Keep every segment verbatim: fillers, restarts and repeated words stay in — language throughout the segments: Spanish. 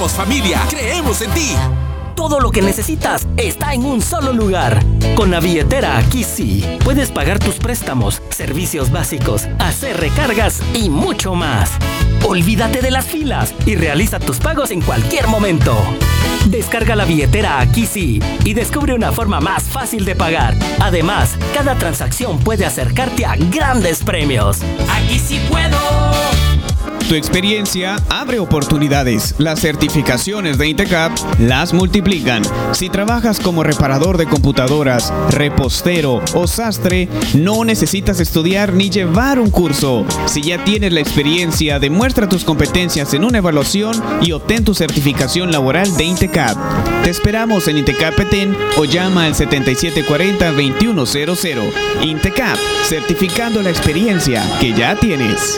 Somos familia, creemos en ti. Todo lo que necesitas está en un solo lugar. Con la billetera aquí sí. Puedes pagar tus préstamos, servicios básicos, hacer recargas y mucho más. Olvídate de las filas y realiza tus pagos en cualquier momento. Descarga la billetera aquí sí y descubre una forma más fácil de pagar. Además, cada transacción puede acercarte a grandes premios. Aquí sí puedo. Tu experiencia abre oportunidades. Las certificaciones de Intecap las multiplican. Si trabajas como reparador de computadoras, repostero o sastre, no necesitas estudiar ni llevar un curso. Si ya tienes la experiencia, demuestra tus competencias en una evaluación y obtén tu certificación laboral de Intecap. Te esperamos en Intecap Petén o llama al setenta y siete cuarenta, veintiuno cero cero. Intecap, certificando la experiencia que ya tienes.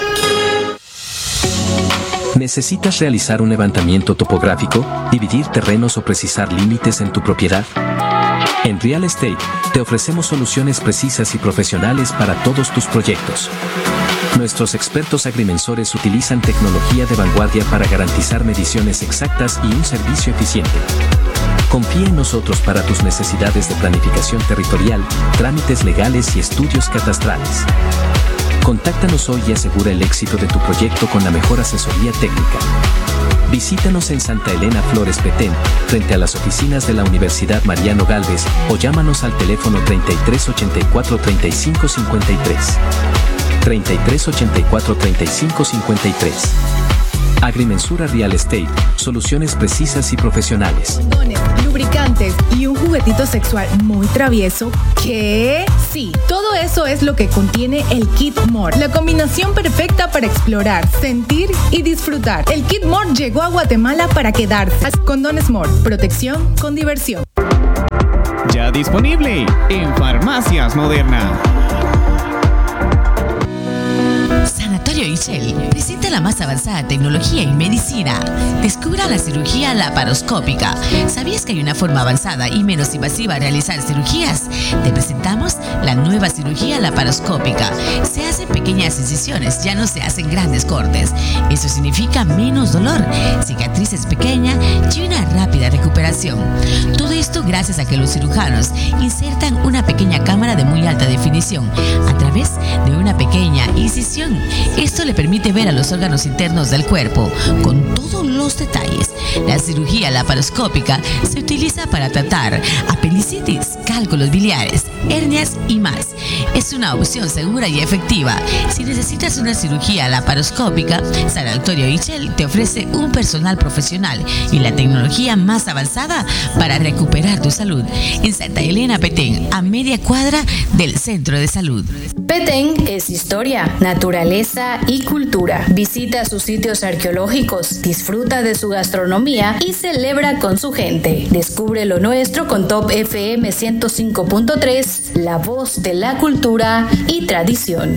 ¿Necesitas realizar un levantamiento topográfico, dividir terrenos o precisar límites en tu propiedad? En Real Estate, te ofrecemos soluciones precisas y profesionales para todos tus proyectos. Nuestros expertos agrimensores utilizan tecnología de vanguardia para garantizar mediciones exactas y un servicio eficiente. Confía en nosotros para tus necesidades de planificación territorial, trámites legales y estudios catastrales. Contáctanos hoy y asegura el éxito de tu proyecto con la mejor asesoría técnica. Visítanos en Santa Elena Flores Petén, frente a las oficinas de la Universidad Mariano Gálvez, o llámanos al teléfono treinta y tres ochenta y cuatro, treinta y cinco cincuenta y tres. treinta y tres ochenta y cuatro, treinta y cinco cincuenta y tres. Agrimensura Real Estate, soluciones precisas y profesionales. Condones, lubricantes y un juguetito sexual muy travieso. ¿Qué? Sí, todo eso es lo que contiene el Kit More. La combinación perfecta para explorar, sentir y disfrutar. El Kit More llegó a Guatemala para quedarse. Condones More, protección con diversión. Ya disponible en Farmacias Moderna. Sanatorio Ischel presenta la más avanzada tecnología en medicina. Descubra la cirugía laparoscópica. ¿Sabías que hay una forma avanzada y menos invasiva de realizar cirugías? Te presentamos la nueva cirugía laparoscópica. Se hacen pequeñas incisiones, ya no se hacen grandes cortes. Eso significa menos dolor, cicatrices pequeñas y una rápida recuperación. Todo esto gracias a que los cirujanos insertan una pequeña cámara de muy alta definición a través de una pequeña incisión. Esto le permite ver a los órganos internos del cuerpo con todos los detalles. La cirugía laparoscópica se utiliza para tratar apendicitis, cálculos biliares, hernias y más. Es una opción segura y efectiva. Si necesitas una cirugía laparoscópica, Sanatorio Ischel te ofrece un personal profesional y la tecnología más avanzada para recuperar tu salud. En Santa Elena Petén, a media cuadra del Centro de Salud. Petén es historia, naturaleza y cultura. Visita sus sitios arqueológicos, disfruta de su gastronomía y celebra con su gente. Descubre lo nuestro con Top F M ciento cinco punto tres, la voz de la cultura y tradición.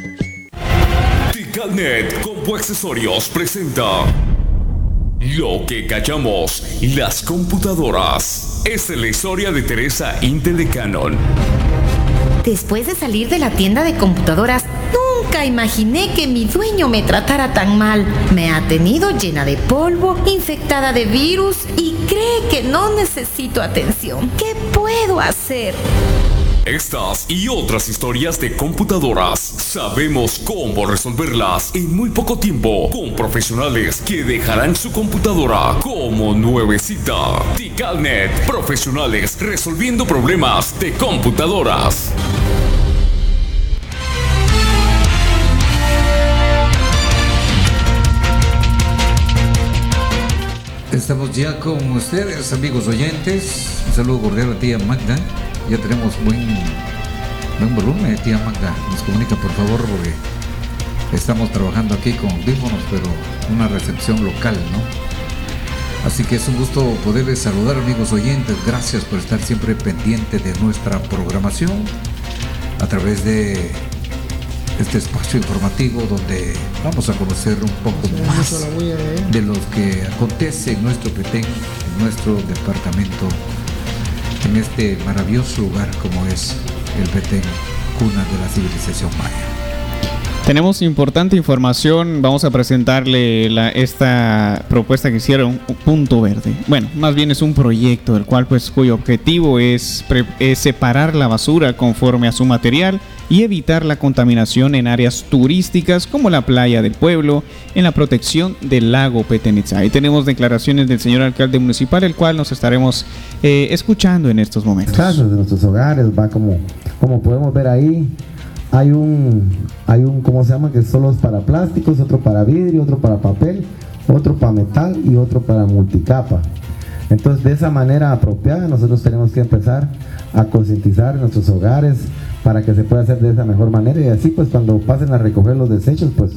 Ticalnet Compu Accesorios presenta Lo que callamos las computadoras. Esta es la historia de Teresa Intel de Canon. Después de salir de la tienda de computadoras, nunca imaginé que mi dueño me tratara tan mal. Me ha tenido llena de polvo, infectada de virus y cree que no necesito atención. ¿Qué puedo hacer? Estas y otras historias de computadoras sabemos cómo resolverlas en muy poco tiempo con profesionales que dejarán su computadora como nuevecita. Ticalnet, profesionales resolviendo problemas de computadoras. Estamos ya con ustedes, amigos oyentes. Un saludo cordial a tía Magda. Ya tenemos buen, buen volumen, tía Magda. Nos comunica, por favor, porque estamos trabajando aquí con audífonos, pero una recepción local, ¿no? Así que es un gusto poderles saludar, amigos oyentes. Gracias por estar siempre pendientes de nuestra programación a través de este espacio informativo donde vamos a conocer un poco más de lo que acontece en nuestro Petén, en nuestro departamento, en este maravilloso lugar como es el Petén, cuna de la civilización maya. Tenemos importante información, vamos a presentarle la, esta propuesta que hicieron Punto Verde. Bueno, más bien es un proyecto el cual pues cuyo objetivo es, pre, es separar la basura conforme a su material y evitar la contaminación en áreas turísticas como la playa del pueblo, en la protección del lago Petén Itzá. Ahí tenemos declaraciones del señor alcalde municipal, el cual nos estaremos eh, escuchando en estos momentos. De nuestros hogares, va como, como podemos ver ahí. Hay un, hay un, ¿cómo se llama? Que solo es para plásticos, otro para vidrio, otro para papel, otro para metal y otro para multicapa. Entonces, de esa manera apropiada, nosotros tenemos que empezar a concientizar nuestros hogares para que se pueda hacer de esa mejor manera. Y así, pues, cuando pasen a recoger los desechos, pues,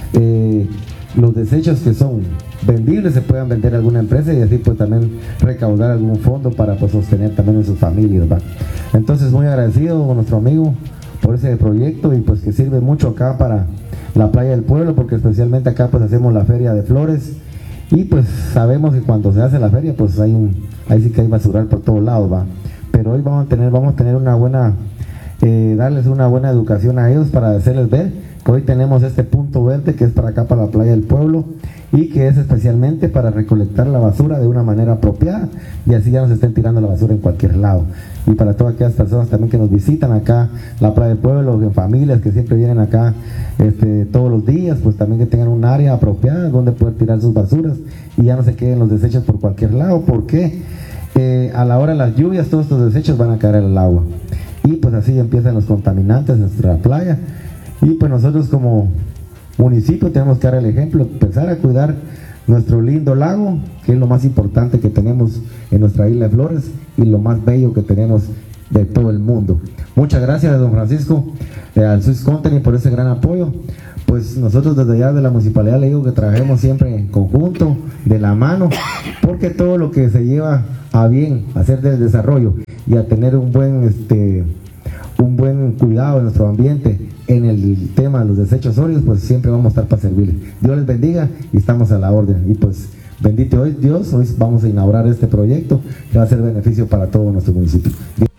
eh, los desechos que son vendibles se puedan vender a alguna empresa y así, pues, también recaudar algún fondo para, pues, sostener también a sus familias, ¿va? Entonces, muy agradecido con nuestro amigo por ese proyecto y pues que sirve mucho acá para la playa del pueblo, porque especialmente acá pues hacemos la feria de flores y pues sabemos que cuando se hace la feria pues hay un, ahí sí que hay basural por todos lados, va, pero hoy vamos a tener, vamos a tener una buena, eh, darles una buena educación a ellos para hacerles ver que hoy tenemos este punto verde que es para acá, para la playa del pueblo, y que es especialmente para recolectar la basura de una manera apropiada y así ya no se estén tirando la basura en cualquier lado. Y para todas aquellas personas también que nos visitan acá, la playa del pueblo, en familias que siempre vienen acá este, todos los días, pues también que tengan un área apropiada donde poder tirar sus basuras y ya no se queden los desechos por cualquier lado, porque eh, a la hora de las lluvias todos estos desechos van a caer al agua y pues así empiezan los contaminantes en nuestra playa. Y pues nosotros como municipio tenemos que dar el ejemplo, empezar a cuidar nuestro lindo lago, que es lo más importante que tenemos en nuestra isla de Flores y lo más bello que tenemos de todo el mundo. Muchas gracias a don Francisco, eh, al Swiss Company por ese gran apoyo. Pues nosotros desde allá de la municipalidad le digo que trabajemos siempre en conjunto, de la mano, porque todo lo que se lleva a bien, a hacer del desarrollo y a tener un buen este un buen cuidado de nuestro ambiente en el tema de los desechos sólidos, pues siempre vamos a estar para servirles. Dios les bendiga y estamos a la orden. Y pues bendito hoy Dios, hoy vamos a inaugurar este proyecto que va a ser beneficio para todo nuestro municipio.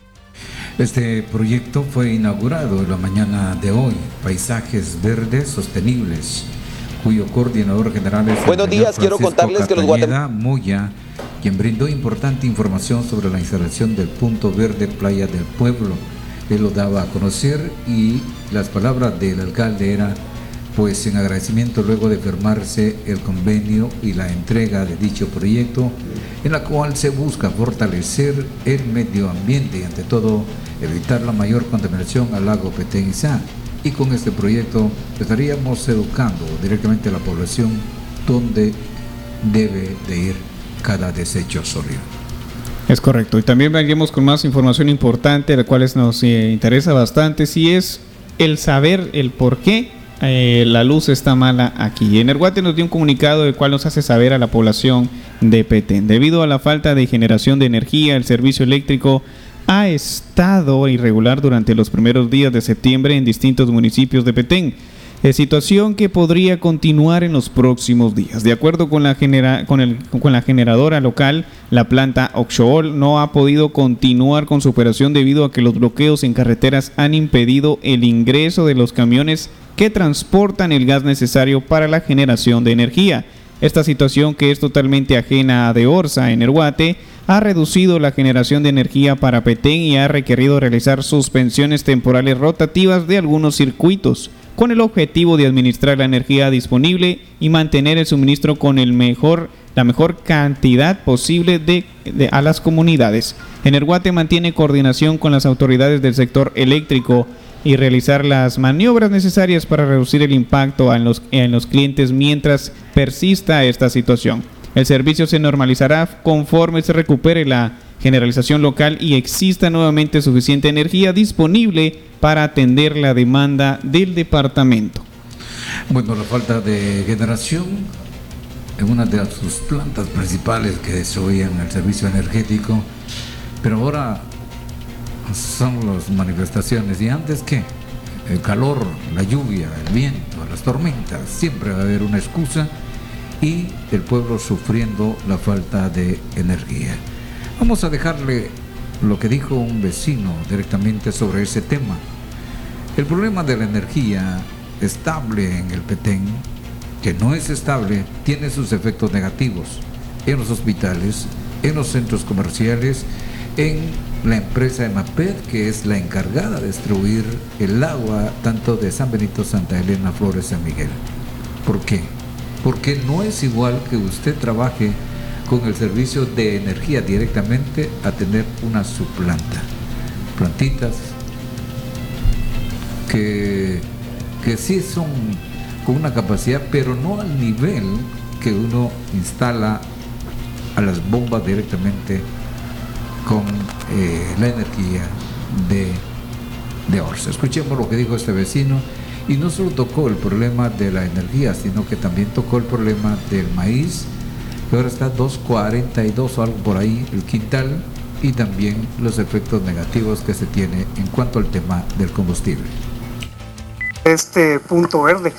Este proyecto fue inaugurado en la mañana de hoy, Paisajes Verdes Sostenibles, cuyo coordinador general es Buenos días, quiero contarles que los guatemaltecos Moya, quien brindó importante información sobre la instalación del punto verde Playa del Pueblo. Él lo daba a conocer y las palabras del alcalde eran pues en agradecimiento luego de firmarse el convenio y la entrega de dicho proyecto, en la cual se busca fortalecer el medio ambiente y ante todo evitar la mayor contaminación al lago Petén Itzá. Y con este proyecto estaríamos educando directamente a la población donde debe de ir cada desecho sólido. Es correcto, y también venimos con más información importante, la cual nos eh, interesa bastante, si es el saber el por qué eh, la luz está mala aquí. Energuate nos dio un comunicado el cual nos hace saber a la población de Petén. Debido a la falta de generación de energía, el servicio eléctrico ha estado irregular durante los primeros días de septiembre en distintos municipios de Petén. Eh, situación que podría continuar en los próximos días. De acuerdo con la, genera, con, el, con la generadora local, la planta Oxool no ha podido continuar con su operación debido a que los bloqueos en carreteras han impedido el ingreso de los camiones que transportan el gas necesario para la generación de energía. Esta situación, que es totalmente ajena a Deorsa en Energuate, ha reducido la generación de energía para Petén y ha requerido realizar suspensiones temporales rotativas de algunos circuitos, con el objetivo de administrar la energía disponible y mantener el suministro con el mejor, la mejor cantidad posible de, de, a las comunidades. Energuate mantiene coordinación con las autoridades del sector eléctrico y realizar las maniobras necesarias para reducir el impacto en los, en los clientes mientras persista esta situación. El servicio se normalizará conforme se recupere la generalización local y exista nuevamente suficiente energía disponible para atender la demanda del departamento. Bueno, la falta de generación en una de sus plantas principales que destruían el servicio energético, pero ahora son las manifestaciones. ¿Y antes qué? El calor, la lluvia, el viento, las tormentas, siempre va a haber una excusa y el pueblo sufriendo la falta de energía. Vamos a dejarle lo que dijo un vecino directamente sobre ese tema. El problema de la energía estable en el Petén, que no es estable, tiene sus efectos negativos en los hospitales, en los centros comerciales, en la empresa EMAPET, que es la encargada de distribuir el agua tanto de San Benito, Santa Elena, Flores, San Miguel. ¿Por qué? Porque no es igual que usted trabaje con el servicio de energía directamente a tener una subplanta, plantitas que, que sí son con una capacidad, pero no al nivel que uno instala a las bombas directamente con eh, la energía de, de Orsa. Escuchemos lo que dijo este vecino, y no solo tocó el problema de la energía, sino que también tocó el problema del maíz, que ahora está dos cuarenta y dos o algo por ahí el quintal, y también los efectos negativos que se tiene en cuanto al tema del combustible. Este punto verde.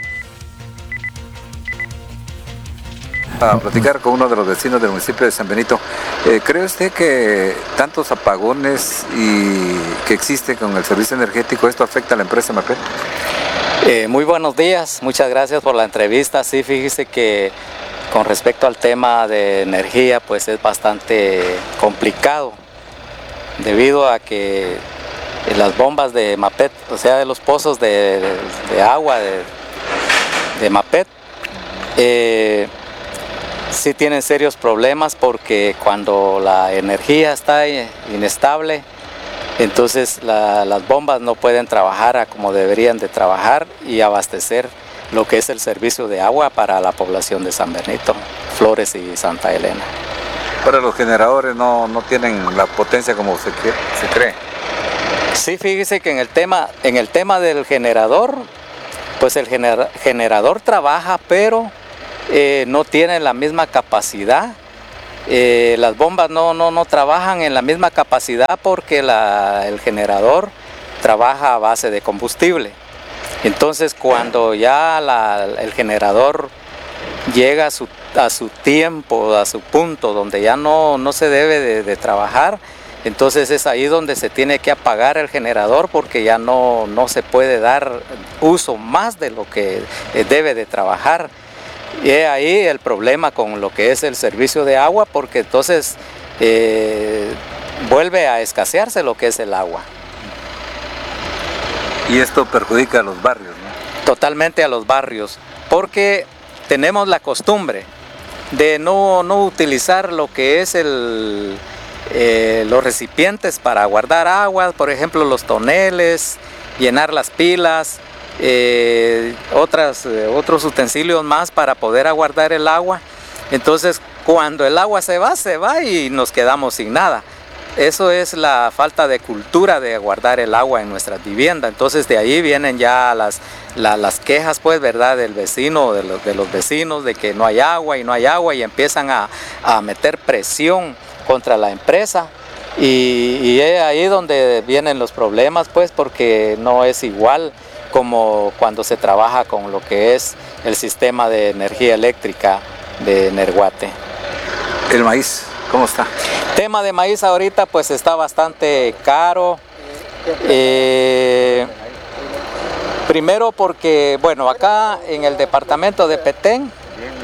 A platicar con uno de los vecinos del municipio de San Benito. Eh, ¿Cree usted que tantos apagones y que existe con el servicio energético, esto afecta a la empresa EMAPET? Eh, muy buenos días, muchas gracias por la entrevista. Sí, fíjese que con respecto al tema de energía, pues es bastante complicado, debido a que las bombas de EMAPET, o sea, de los pozos de, de, de agua de, de EMAPET, eh, sí tienen serios problemas, porque cuando la energía está inestable, entonces la, las bombas no pueden trabajar a como deberían de trabajar y abastecer lo que es el servicio de agua para la población de San Benito, Flores y Santa Elena. Pero los generadores no, no tienen la potencia como se, se cree. Sí, fíjese que en el tema, en el tema del generador, pues el gener, generador trabaja, pero Eh, no tienen la misma capacidad. Eh, las bombas no, no, no trabajan en la misma capacidad, porque la, el generador trabaja a base de combustible. Entonces, cuando ya la, el generador llega a su, a su tiempo, a su punto donde ya no, no se debe de, de trabajar, entonces es ahí donde se tiene que apagar el generador, porque ya no, no se puede dar uso más de lo que debe de trabajar. Y es ahí el problema con lo que es el servicio de agua, porque entonces eh, vuelve a escasearse lo que es el agua. Y esto perjudica a los barrios, ¿no? Totalmente a los barrios, porque tenemos la costumbre de no, no utilizar lo que es el, eh, los recipientes para guardar agua, por ejemplo los toneles, llenar las pilas, Eh, otras, eh, otros utensilios más para poder aguardar el agua. Entonces, cuando el agua se va, se va y nos quedamos sin nada. Eso es la falta de cultura de guardar el agua en nuestras viviendas. Entonces, de ahí vienen ya las, la, las quejas, pues, ¿verdad?, del vecino, de los, de los vecinos, de que no hay agua y no hay agua, y empiezan a, a meter presión contra la empresa. Y, y es ahí donde vienen los problemas, pues, porque no es igual como cuando se trabaja con lo que es el sistema de energía eléctrica de Nerguate. ¿El maíz cómo está? Tema de maíz ahorita pues está bastante caro. Eh, primero porque, bueno, acá en el departamento de Petén,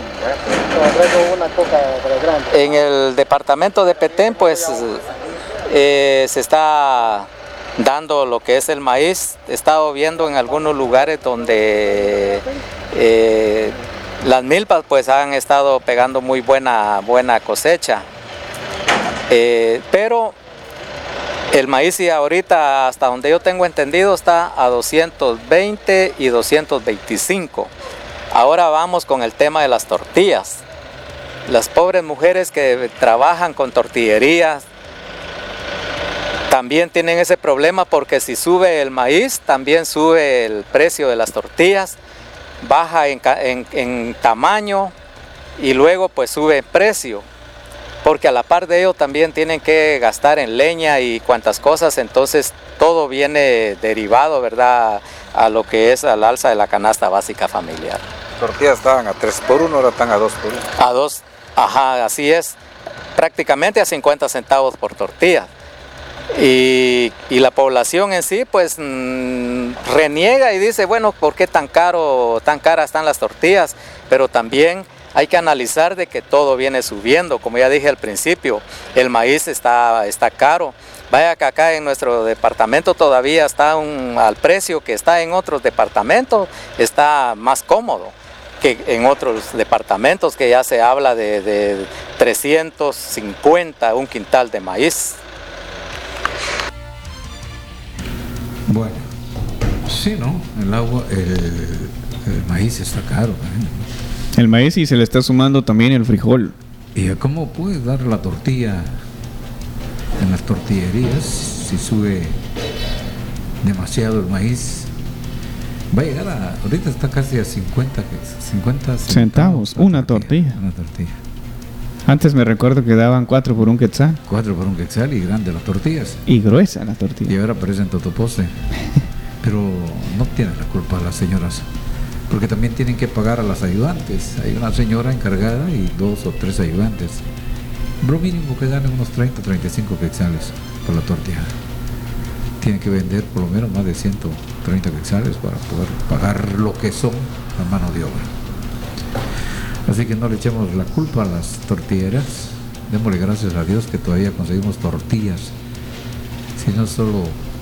en el departamento de Petén pues eh, se está dando lo que es el maíz. He estado viendo en algunos lugares donde eh, las milpas pues han estado pegando muy buena, buena cosecha, eh, pero el maíz y ahorita, hasta donde yo tengo entendido, está a doscientos veinte y doscientos veinticinco. Ahora vamos con el tema de las tortillas. Las pobres mujeres que trabajan con tortillerías también tienen ese problema, porque si sube el maíz, también sube el precio de las tortillas, baja en, en, en tamaño y luego pues sube el precio, porque a la par de ello también tienen que gastar en leña y cuantas cosas. Entonces todo viene derivado, ¿verdad?, a lo que es al alza de la canasta básica familiar. Tortillas estaban a tres por uno, ahora están a dos por uno. A dos, ajá, así es, prácticamente a cincuenta centavos por tortilla. Y, y la población en sí pues mmm, reniega y dice, bueno, ¿por qué tan caro, tan caras están las tortillas? Pero también hay que analizar de que todo viene subiendo, como ya dije al principio, el maíz está, está caro. Vaya que acá en nuestro departamento todavía está un, al precio que está en otros departamentos, está más cómodo que en otros departamentos, que ya se habla de, de trescientos cincuenta un quintal de maíz. Bueno, sí, ¿no? El agua, el, el maíz está caro. ¿eh? El maíz, y se le está sumando también el frijol. ¿Y cómo puedes dar la tortilla en las tortillerías si sube demasiado el maíz? Va a llegar a, ahorita está casi a cincuenta, cincuenta centavos, centavos una tortilla. tortilla. Una tortilla. Antes me recuerdo que daban cuatro por un quetzal. Cuatro por un quetzal y grande las tortillas. Y gruesa la tortilla. Y ahora aparecen totoposte. Pero no tienen la culpa las señoras, porque también tienen que pagar a las ayudantes. Hay una señora encargada y dos o tres ayudantes. Lo mínimo que ganan unos treinta, treinta y cinco quetzales por la tortilla. Tienen que vender por lo menos más de ciento treinta quetzales para poder pagar lo que son la mano de obra. Así que no le echemos la culpa a las tortilleras. Démosle gracias a Dios que todavía conseguimos tortillas. Si no solo...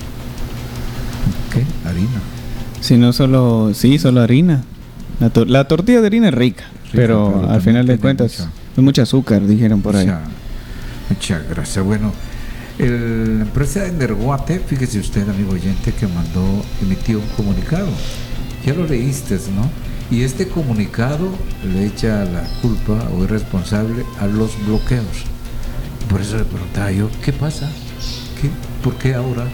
¿qué? Harina. Si no solo... sí, solo harina. La, to la tortilla de harina es rica, rica pero, pero al final de cuentas mucha, es mucho azúcar, dijeron por ahí. Mucha, mucha grasa. Bueno, el, la empresa Energuate, fíjese usted, amigo oyente, que mandó, emitió un comunicado. Ya lo leíste, ¿no? Y este comunicado le echa la culpa o es responsable a los bloqueos. Por eso le preguntaba yo, ¿qué pasa? ¿Qué? ¿Por qué ahora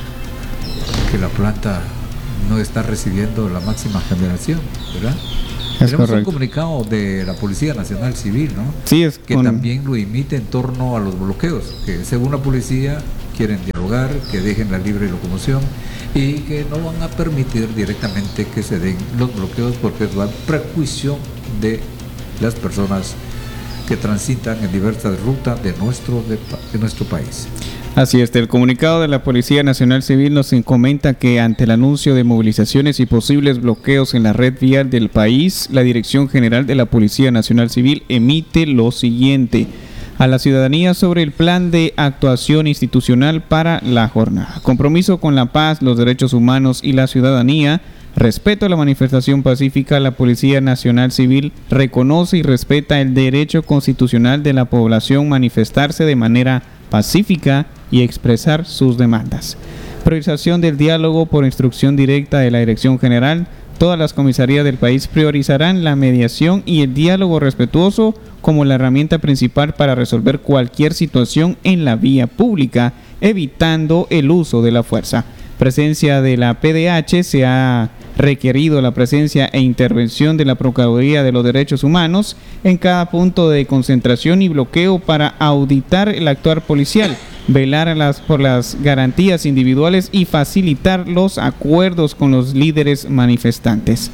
que la planta no está recibiendo la máxima generación, verdad? Es Tenemos correcto. un comunicado de la Policía Nacional Civil, ¿no? Sí, es que con... también lo emite en torno a los bloqueos, que según la policía quieren dialogar, que dejen la libre locomoción y que no van a permitir directamente que se den los bloqueos porque es la prejuicio de las personas que transitan en diversas rutas de nuestro, de, de nuestro país. Así es, el comunicado de la Policía Nacional Civil nos comenta que ante el anuncio de movilizaciones y posibles bloqueos en la red vial del país, la Dirección General de la Policía Nacional Civil emite lo siguiente a la ciudadanía sobre el plan de actuación institucional para la jornada. Compromiso con la paz, los derechos humanos y la ciudadanía. Respeto a la manifestación pacífica, la Policía Nacional Civil reconoce y respeta el derecho constitucional de la población manifestarse de manera pacífica y expresar sus demandas. Priorización del diálogo por instrucción directa de la Dirección General. Todas las comisarías del país priorizarán la mediación y el diálogo respetuoso como la herramienta principal para resolver cualquier situación en la vía pública, evitando el uso de la fuerza. Presencia de la P D H. Se ha requerido la presencia e intervención de la Procuraduría de los Derechos Humanos en cada punto de concentración y bloqueo para auditar el actuar policial, velar a las, por las garantías individuales y facilitar los acuerdos con los líderes manifestantes.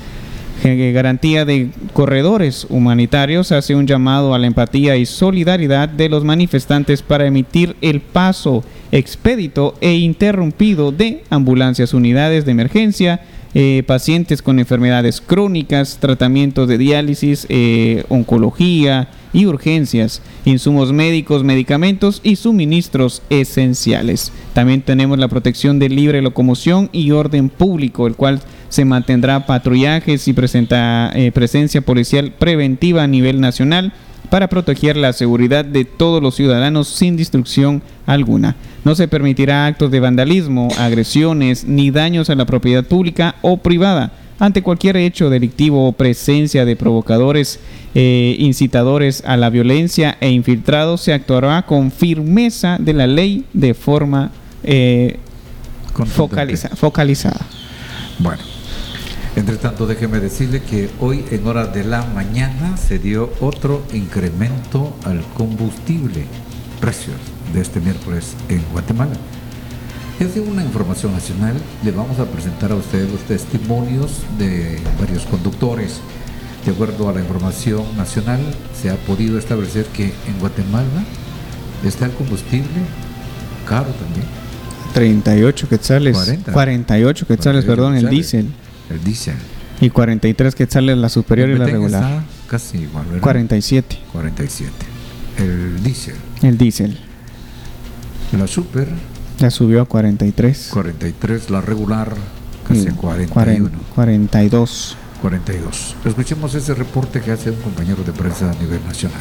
Garantía de corredores humanitarios hace un llamado a la empatía y solidaridad de los manifestantes para emitir el paso expedito e interrumpido de ambulancias, unidades de emergencia, eh, pacientes con enfermedades crónicas, tratamientos de diálisis, eh, oncología y urgencias, insumos médicos, medicamentos y suministros esenciales. También tenemos la protección de libre locomoción y orden público, el cual se mantendrá patrullajes y presenta, eh, presencia policial preventiva a nivel nacional para proteger la seguridad de todos los ciudadanos sin destrucción alguna. No se permitirá actos de vandalismo, agresiones ni daños a la propiedad pública o privada. Ante cualquier hecho delictivo o presencia de provocadores, eh, incitadores a la violencia e infiltrados, se actuará con firmeza de la ley de forma eh, focaliza, focalizada. Bueno. Entre tanto, déjeme decirle que hoy en horas de la mañana se dio otro incremento al combustible, precios de este miércoles en Guatemala. Y así una información nacional, le vamos a presentar a ustedes los testimonios de varios conductores. De acuerdo a la información nacional, se ha podido establecer que en Guatemala está el combustible caro también. treinta y ocho quetzales. cuarenta. cuarenta y ocho quetzales, perdón, el diésel. El diésel. Y cuarenta y tres quetzales la superior y la Petén regular. está casi igual, ¿verdad? cuarenta y siete. cuarenta y siete. El diésel. El diésel. La super. Ya subió a cuarenta y tres. cuarenta y tres. La regular casi en cuarenta y uno. cuarenta y dos. cuarenta y dos. Escuchemos ese reporte que hace un compañero de prensa a nivel nacional.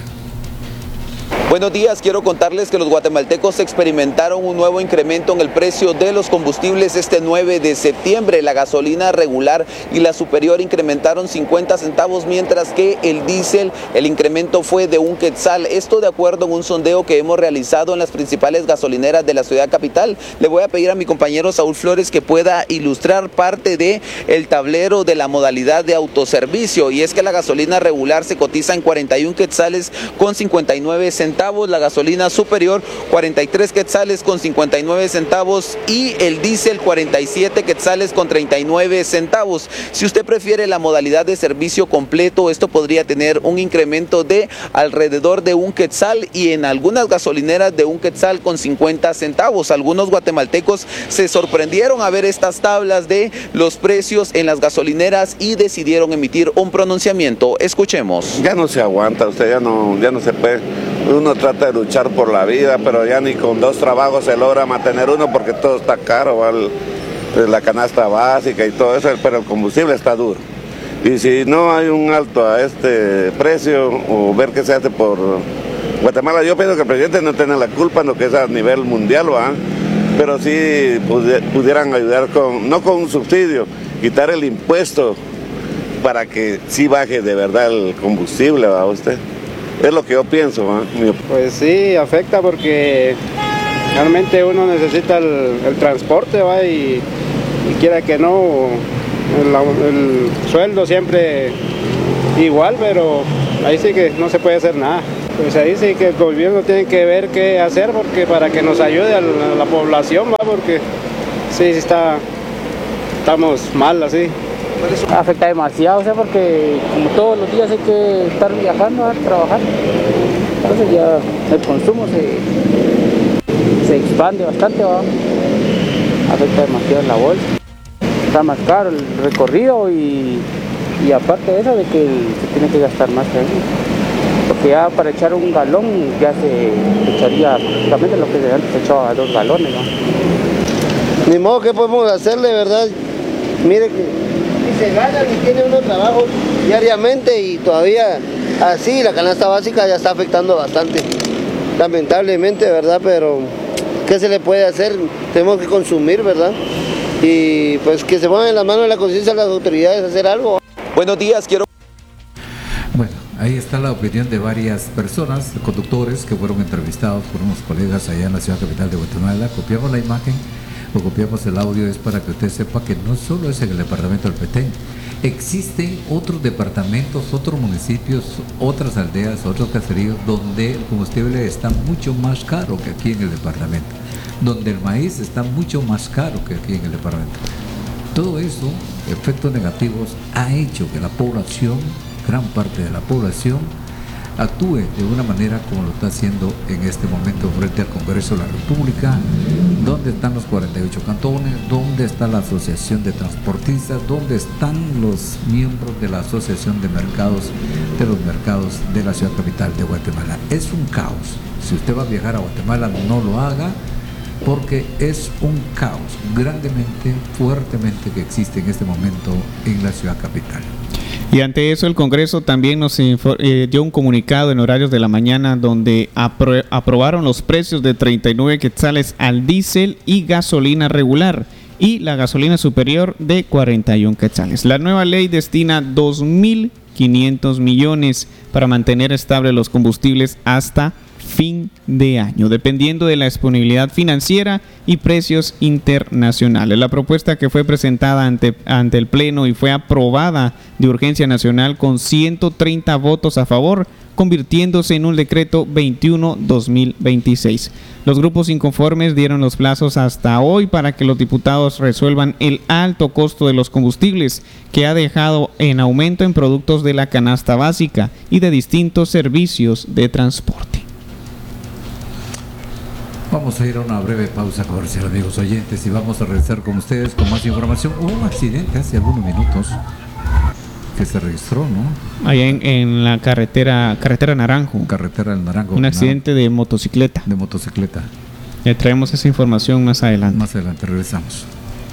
Buenos días, quiero contarles que los guatemaltecos experimentaron un nuevo incremento en el precio de los combustibles este nueve de septiembre. La gasolina regular y la superior incrementaron cincuenta centavos, mientras que el diésel, el incremento fue de un quetzal. Esto de acuerdo en un sondeo que hemos realizado en las principales gasolineras de la ciudad capital. Le voy a pedir a mi compañero Saúl Flores que pueda ilustrar parte de el tablero de la modalidad de autoservicio. Y es que la gasolina regular se cotiza en cuarenta y un quetzales con cincuenta y nueve centavos. La gasolina superior cuarenta y tres quetzales con cincuenta y nueve centavos y el diésel cuarenta y siete quetzales con treinta y nueve centavos. Si usted prefiere la modalidad de servicio completo, esto podría tener un incremento de alrededor de un quetzal y en algunas gasolineras de un quetzal con cincuenta centavos. Algunos guatemaltecos se sorprendieron a ver estas tablas de los precios en las gasolineras y decidieron emitir un pronunciamiento. Escuchemos. Ya no se aguanta, usted ya no, ya no se puede. Uno trata de luchar por la vida, pero ya ni con dos trabajos se logra mantener uno porque todo está caro, ¿vale? Pues la canasta básica y todo eso, pero el combustible está duro. Y si no hay un alto a este precio o ver qué se hace por Guatemala, yo pienso que el presidente no tiene la culpa en lo que es a nivel mundial, ¿va? Pero sí pudieran ayudar con, no con un subsidio, quitar el impuesto para que sí baje de verdad el combustible, ¿va usted? Es lo que yo pienso, ¿eh? Pues sí, afecta porque realmente uno necesita el, el transporte, ¿va? Y, y quiera que no, el, el sueldo siempre igual, pero ahí sí que no se puede hacer nada. Pues ahí sí que el gobierno tiene que ver qué hacer porque para que nos ayude a la, a la población, ¿va? Porque sí, sí está, estamos mal así. Afecta demasiado, o sea, porque como todos los días hay que estar viajando a trabajar, entonces ya el consumo se, se expande bastante, ¿va? Afecta demasiado la bolsa, está más caro el recorrido y, y aparte de eso de que se tiene que gastar más ahí, porque ya para echar un galón ya se echaría prácticamente lo que de antes se echaba dos galones, ¿no? Ni modo, ¿qué podemos hacerle, verdad? Mire que se ganan y tiene uno trabajo diariamente y todavía así la canasta básica ya está afectando bastante, lamentablemente, ¿verdad? Pero ¿qué se le puede hacer? Tenemos que consumir, ¿verdad? Y pues que se pongan en las manos de la conciencia de las autoridades a hacer algo. Buenos días, quiero... Bueno, ahí está la opinión de varias personas, conductores que fueron entrevistados por unos colegas allá en la ciudad capital de Guatemala. Copiamos la imagen o copiamos el audio, es para que usted sepa que no solo es en el departamento del Petén, existen otros departamentos, otros municipios, otras aldeas, otros caseríos donde el combustible está mucho más caro que aquí en el departamento, donde el maíz está mucho más caro que aquí en el departamento. Todo eso, efectos negativos, ha hecho que la población, gran parte de la población, actúe de una manera como lo está haciendo en este momento frente al Congreso de la República, donde están los cuarenta y ocho cantones, donde está la Asociación de Transportistas, donde están los miembros de la Asociación de Mercados, de los mercados de la ciudad capital de Guatemala. Es un caos. Si usted va a viajar a Guatemala, no lo haga, porque es un caos grandemente, fuertemente que existe en este momento en la ciudad capital. Y ante eso el Congreso también nos eh, dio un comunicado en horarios de la mañana donde apro aprobaron los precios de treinta y nueve quetzales al diésel y gasolina regular y la gasolina superior de cuarenta y un quetzales. La nueva ley destina dos mil quinientos millones para mantener estables los combustibles hasta fin de año, dependiendo de la disponibilidad financiera y precios internacionales. La propuesta que fue presentada ante, ante el Pleno y fue aprobada de urgencia nacional con ciento treinta votos a favor, convirtiéndose en un decreto veintiuno barra dos mil veintiséis. Los grupos inconformes dieron los plazos hasta hoy para que los diputados resuelvan el alto costo de los combustibles que ha dejado en aumento en productos de la canasta básica y de distintos servicios de transporte. Vamos a ir a una breve pausa comercial, amigos oyentes, y vamos a regresar con ustedes con más información. Hubo un accidente hace algunos minutos que se registró, ¿no? Allá en, en la carretera carretera Naranjo. Carretera del Naranjo. Un accidente de motocicleta. De motocicleta. Le traemos esa información más adelante. Más adelante, regresamos.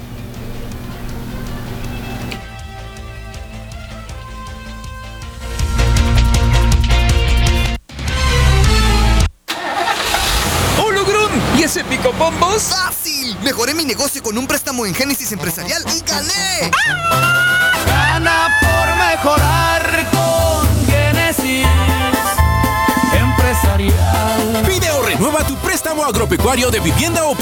¿Y ese pico bombos? ¡Fácil! Mejoré mi negocio con un préstamo en Génesis Empresarial y gané. ¡Ah! Gana por mejorar con Génesis Empresarial. Pide o renueva tu préstamo agropecuario de vivienda o